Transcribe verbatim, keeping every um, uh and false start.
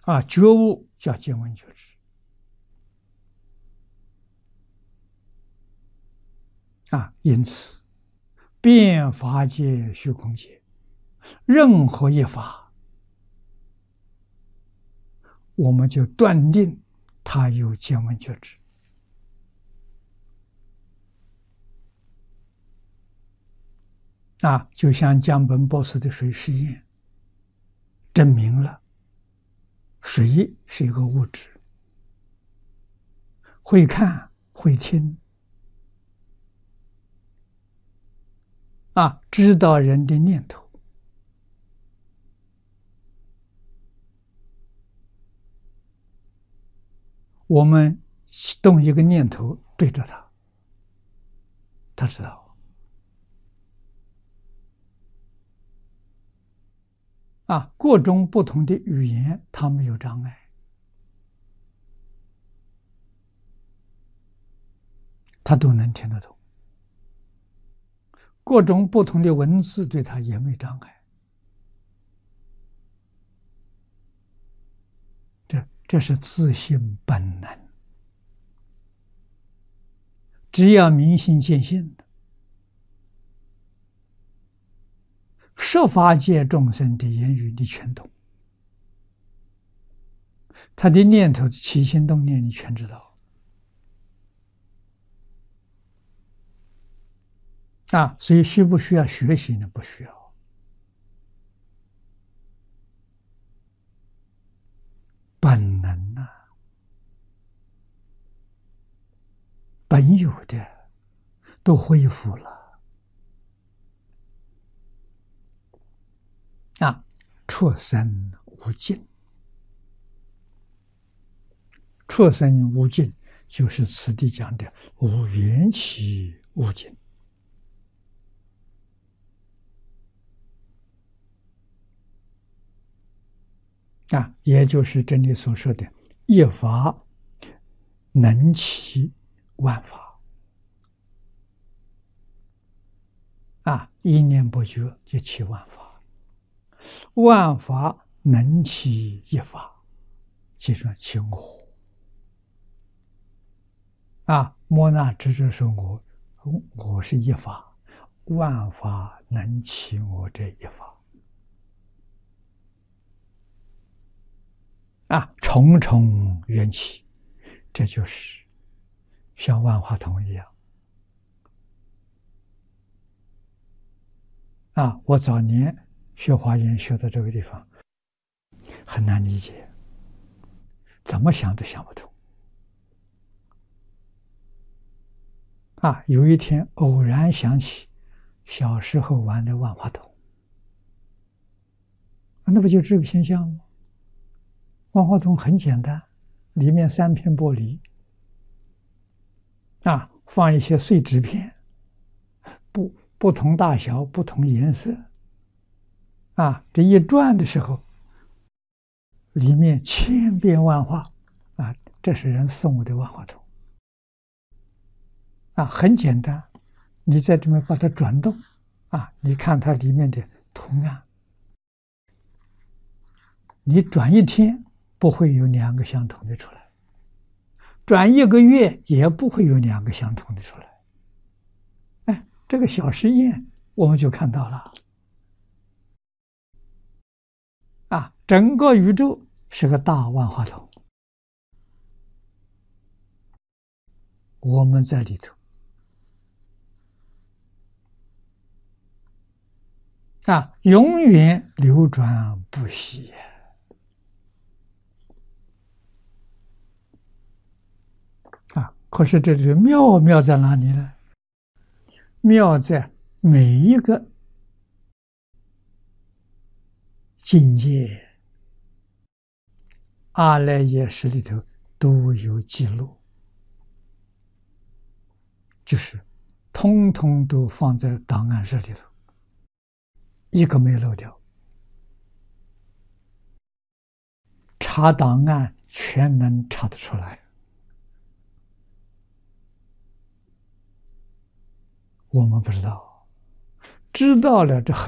啊，觉悟叫见闻觉知啊，因此遍法界虚空界，任何一法，我们就断定它有见闻觉知啊，就像江本博士的水实验证明了，水是一个物质，会看会听啊，知道人的念头。我们动一个念头对着它，它知道。啊，各种不同的语言，它没有障碍，它都能听得懂。各种不同的文字对它也没障碍，这这是自性本能。只要明心见性的，十法界众生的言语你全懂，他的念头起心动念你全知道啊，所以需不需要学习呢？不需要。本能啊，本有的都恢复了啊，出生无尽。出生无尽就是此地讲的无缘起无尽啊，也就是这里所说的一法能起万法啊，一念不觉就起万法，万法能起一法，即说起我啊，莫那执着说我，我是一法，万法能起我这一法啊，重重缘起，这就是像万花筒一样啊。我早年学华严学到这个地方很难理解，怎么想都想不通啊。有一天偶然想起小时候玩的万花筒，那不就这个现象吗？万花筒很简单，里面三片玻璃啊，放一些碎纸片，不不同大小、不同颜色啊，这一转的时候，里面千变万化啊，这是人送我的万花筒啊，很简单，你在这边把它转动啊，你看它里面的图案，你转一天不会有两个相同的出来，转一个月也不会有两个相同的出来。哎，这个小实验我们就看到了啊，整个宇宙是个大万花筒，我们在里头啊，永远流转不息啊！可是这里妙妙在哪里呢？妙在每一个境界阿赖耶识里头都有记录，就是通通都放在档案室里头，一个没漏掉，查档案全能查得出来。我们不知道，知道了这很